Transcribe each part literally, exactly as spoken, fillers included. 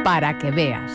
para que veas.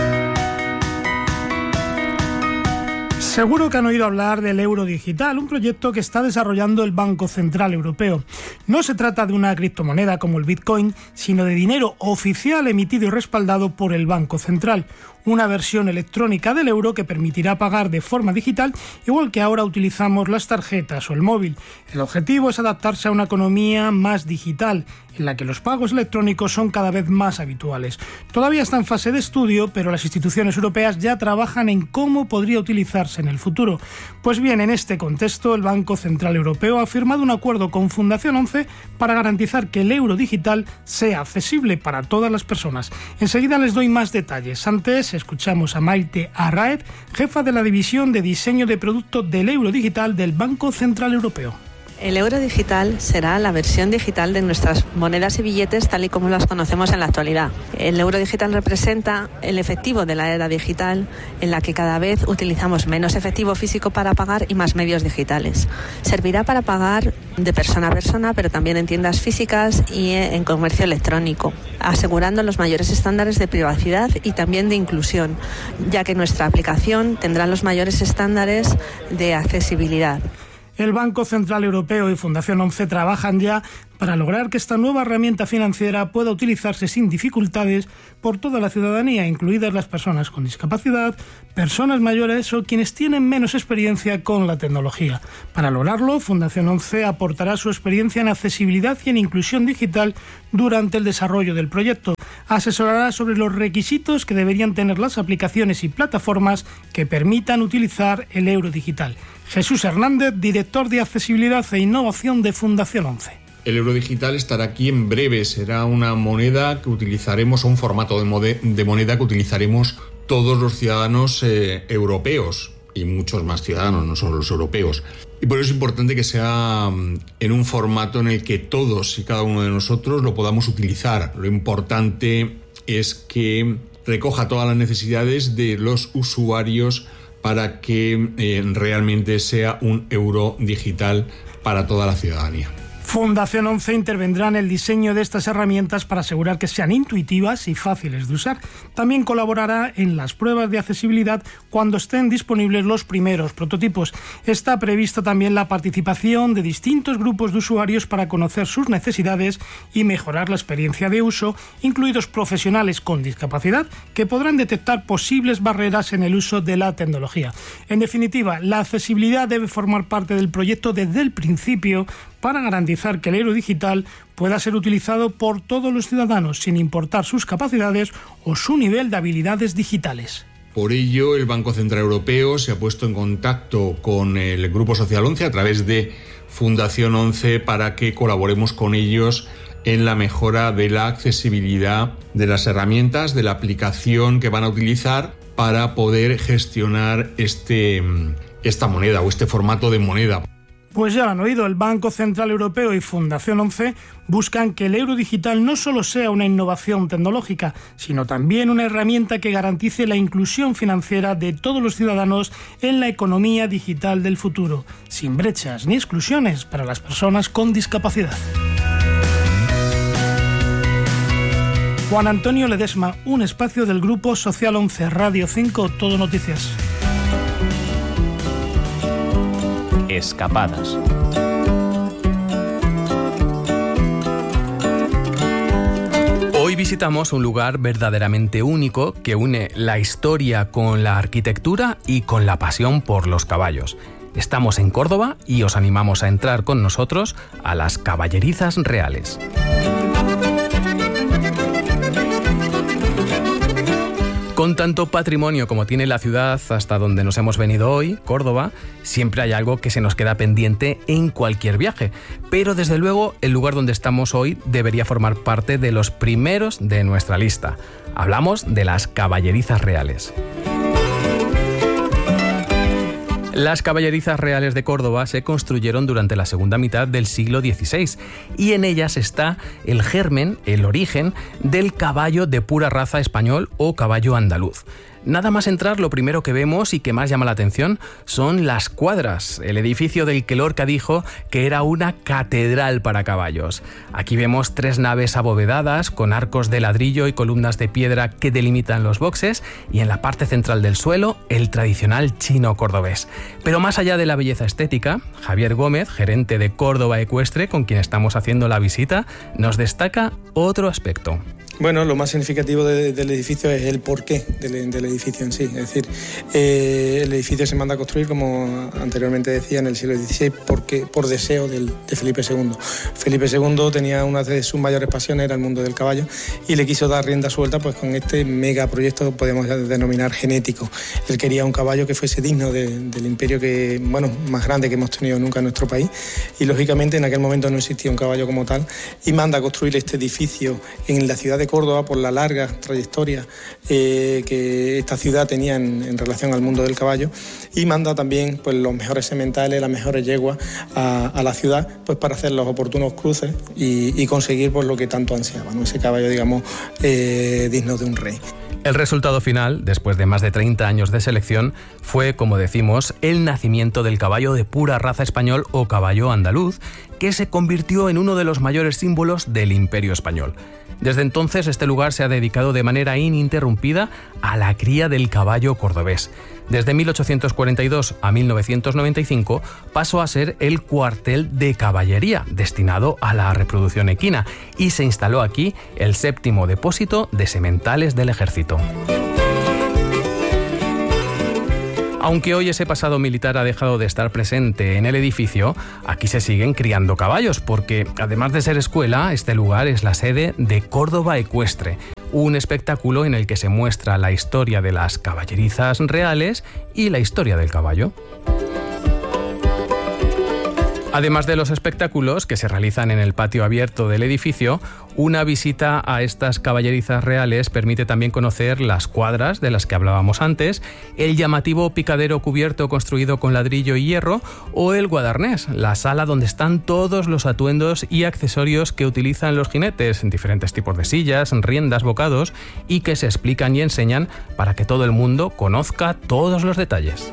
Seguro que han oído hablar del euro digital, un proyecto que está desarrollando el Banco Central Europeo. No se trata de una criptomoneda como el Bitcoin, sino de dinero oficial emitido y respaldado por el Banco Central. Una versión electrónica del euro que permitirá pagar de forma digital, igual que ahora utilizamos las tarjetas o el móvil. El objetivo es adaptarse a una economía más digital, en la que los pagos electrónicos son cada vez más habituales. Todavía está en fase de estudio, pero las instituciones europeas ya trabajan en cómo podría utilizarse en el futuro. Pues bien, en este contexto, el Banco Central Europeo ha firmado un acuerdo con Fundación once para garantizar que el euro digital sea accesible para todas las personas. Enseguida les doy más detalles. Antes, escuchamos a Maite Arraez, jefa de la División de Diseño de Producto del Euro Digital del Banco Central Europeo. El euro digital será la versión digital de nuestras monedas y billetes tal y como las conocemos en la actualidad. El euro digital representa el efectivo de la era digital, en la que cada vez utilizamos menos efectivo físico para pagar y más medios digitales. Servirá para pagar de persona a persona, pero también en tiendas físicas y en comercio electrónico, asegurando los mayores estándares de privacidad y también de inclusión, ya que nuestra aplicación tendrá los mayores estándares de accesibilidad. El Banco Central Europeo y Fundación once trabajan ya para lograr que esta nueva herramienta financiera pueda utilizarse sin dificultades por toda la ciudadanía, incluidas las personas con discapacidad, personas mayores o quienes tienen menos experiencia con la tecnología. Para lograrlo, Fundación once aportará su experiencia en accesibilidad y en inclusión digital durante el desarrollo del proyecto. Asesorará sobre los requisitos que deberían tener las aplicaciones y plataformas que permitan utilizar el euro digital. Jesús Hernández, director de Accesibilidad e Innovación de Fundación once. El euro digital estará aquí en breve. Será una moneda que utilizaremos, un formato de, mode, de moneda que utilizaremos todos los ciudadanos eh, europeos y muchos más ciudadanos, no solo los europeos. Y por eso es importante que sea en un formato en el que todos y cada uno de nosotros lo podamos utilizar. Lo importante es que recoja todas las necesidades de los usuarios para que eh, realmente sea un euro digital para toda la ciudadanía. Fundación once intervendrá en el diseño de estas herramientas para asegurar que sean intuitivas y fáciles de usar. También colaborará en las pruebas de accesibilidad cuando estén disponibles los primeros prototipos. Está prevista también la participación de distintos grupos de usuarios para conocer sus necesidades y mejorar la experiencia de uso, incluidos profesionales con discapacidad que podrán detectar posibles barreras en el uso de la tecnología. En definitiva, la accesibilidad debe formar parte del proyecto desde el principio para garantizar que el euro digital pueda ser utilizado por todos los ciudadanos sin importar sus capacidades o su nivel de habilidades digitales. Por ello, el Banco Central Europeo se ha puesto en contacto con el Grupo Social once a través de Fundación once para que colaboremos con ellos en la mejora de la accesibilidad de las herramientas, de la aplicación que van a utilizar para poder gestionar este, esta moneda o este formato de moneda. Pues ya lo han oído, el Banco Central Europeo y Fundación once buscan que el euro digital no solo sea una innovación tecnológica, sino también una herramienta que garantice la inclusión financiera de todos los ciudadanos en la economía digital del futuro, sin brechas ni exclusiones para las personas con discapacidad. Juan Antonio Ledesma, un espacio del Grupo Social once, Radio cinco, Todo Noticias. Escapadas. Hoy visitamos un lugar verdaderamente único que une la historia con la arquitectura y con la pasión por los caballos. Estamos en Córdoba y os animamos a entrar con nosotros a las Caballerizas Reales. Con tanto patrimonio como tiene la ciudad hasta donde nos hemos venido hoy, Córdoba, siempre hay algo que se nos queda pendiente en cualquier viaje. Pero desde luego el lugar donde estamos hoy debería formar parte de los primeros de nuestra lista. Hablamos de las Caballerizas Reales. Las Caballerizas Reales de Córdoba se construyeron durante la segunda mitad del siglo dieciséis y en ellas está el germen, el origen del caballo de pura raza español o caballo andaluz. Nada más entrar, lo primero que vemos y que más llama la atención son las cuadras, el edificio del que Lorca dijo que era una catedral para caballos. Aquí vemos tres naves abovedadas con arcos de ladrillo y columnas de piedra que delimitan los boxes, y en la parte central del suelo el tradicional chino cordobés. Pero más allá de la belleza estética, Javier Gómez, gerente de Córdoba Ecuestre, con quien estamos haciendo la visita, nos destaca otro aspecto. Bueno, lo más significativo de, del edificio es el porqué del, del edificio en sí. Es decir, eh, el edificio se manda a construir, como anteriormente decía, en el siglo dieciséis porque, por deseo del, de Felipe segundo. Felipe segundo tenía una de sus mayores pasiones, era el mundo del caballo, y le quiso dar rienda suelta pues, con este megaproyecto que podemos denominar genético. Él quería un caballo que fuese digno de, del imperio que, bueno, más grande que hemos tenido nunca en nuestro país, y lógicamente en aquel momento no existía un caballo como tal, y manda a construir este edificio en la ciudad de Córdoba por la larga trayectoria eh, que esta ciudad tenía en, en relación al mundo del caballo, y manda también pues, los mejores sementales, las mejores yeguas a, a la ciudad pues, para hacer los oportunos cruces y, y conseguir pues, lo que tanto ansiaba, ¿no? Ese caballo, digamos, eh, digno de un rey. El resultado final, después de más de treinta años de selección, fue, como decimos, el nacimiento del caballo de pura raza español o caballo andaluz, que se convirtió en uno de los mayores símbolos del Imperio español. Desde entonces, este lugar se ha dedicado de manera ininterrumpida a la cría del caballo cordobés. Desde mil ochocientos cuarenta y dos a mil novecientos noventa y cinco pasó a ser el cuartel de caballería destinado a la reproducción equina, y se instaló aquí el séptimo depósito de sementales del ejército. Aunque hoy ese pasado militar ha dejado de estar presente en el edificio, aquí se siguen criando caballos, porque además de ser escuela, este lugar es la sede de Córdoba Ecuestre, un espectáculo en el que se muestra la historia de las caballerizas reales y la historia del caballo. Además de los espectáculos que se realizan en el patio abierto del edificio, una visita a estas caballerizas reales permite también conocer las cuadras de las que hablábamos antes, el llamativo picadero cubierto construido con ladrillo y hierro, o el guadarnés, la sala donde están todos los atuendos y accesorios que utilizan los jinetes, diferentes tipos de sillas, riendas, bocados, y que se explican y enseñan para que todo el mundo conozca todos los detalles.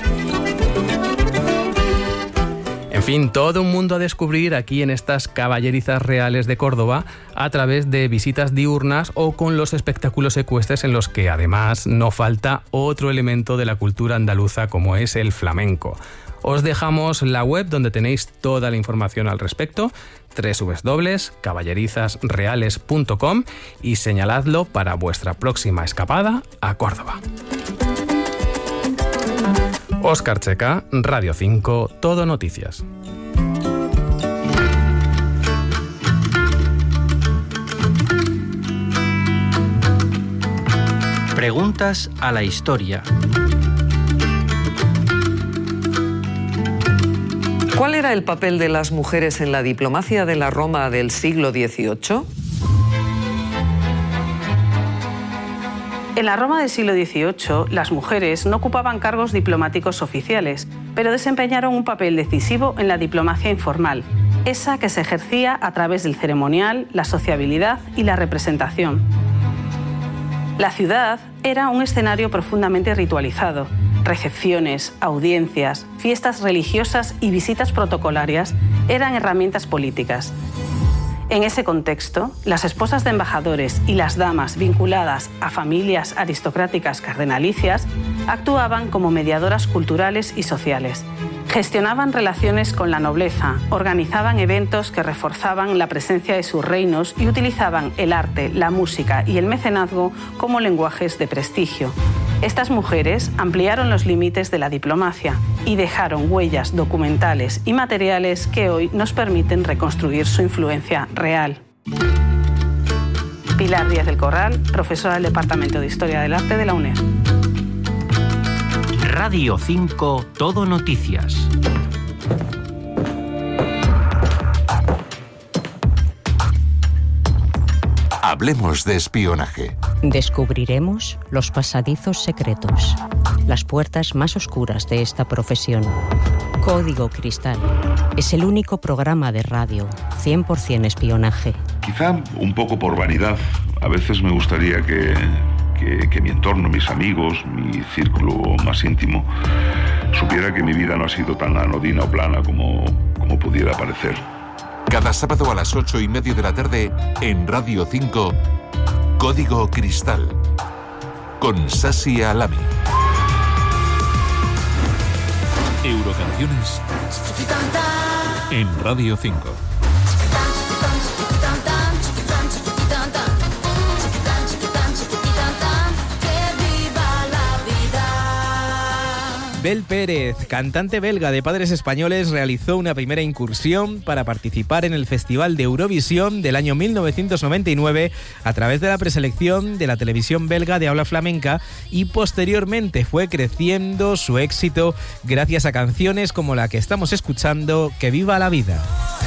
En fin, todo un mundo a descubrir aquí en estas caballerizas reales de Córdoba a través de visitas diurnas o con los espectáculos ecuestres, en los que además no falta otro elemento de la cultura andaluza como es el flamenco. Os dejamos la web donde tenéis toda la información al respecto, doble u doble u doble u punto caballerizas reales punto com, y señaladlo para vuestra próxima escapada a Córdoba. Óscar Checa, Radio cinco, Todo Noticias. Preguntas a la historia. ¿Cuál era el papel de las mujeres en la diplomacia de la Roma del siglo dieciocho? En la Roma del siglo dieciocho, las mujeres no ocupaban cargos diplomáticos oficiales, pero desempeñaron un papel decisivo en la diplomacia informal, esa que se ejercía a través del ceremonial, la sociabilidad y la representación. La ciudad era un escenario profundamente ritualizado. Recepciones, audiencias, fiestas religiosas y visitas protocolarias eran herramientas políticas. En ese contexto, las esposas de embajadores y las damas vinculadas a familias aristocráticas cardenalicias actuaban como mediadoras culturales y sociales. Gestionaban relaciones con la nobleza, organizaban eventos que reforzaban la presencia de sus reinos y utilizaban el arte, la música y el mecenazgo como lenguajes de prestigio. Estas mujeres ampliaron los límites de la diplomacia y dejaron huellas documentales y materiales que hoy nos permiten reconstruir su influencia real. Pilar Díaz del Corral, profesora del Departamento de Historia del Arte de la UNED. Radio cinco, Todo Noticias. Hablemos de espionaje. Descubriremos los pasadizos secretos, las puertas más oscuras de esta profesión. Código Cristal es el único programa de radio cien por ciento espionaje. Quizá un poco por vanidad. A veces me gustaría que, que, que mi entorno, mis amigos, mi círculo más íntimo, supiera que mi vida no ha sido tan anodina o plana como, como pudiera parecer. Cada sábado a las ocho y media de la tarde en Radio cinco, Código Cristal, con Sasi Alami. Eurocanciones en Radio cinco. Bel Pérez, cantante belga de padres españoles, realizó una primera incursión para participar en el Festival de Eurovisión del año mil novecientos noventa y nueve a través de la preselección de la televisión belga de habla flamenca, y posteriormente fue creciendo su éxito gracias a canciones como la que estamos escuchando, Que viva la vida.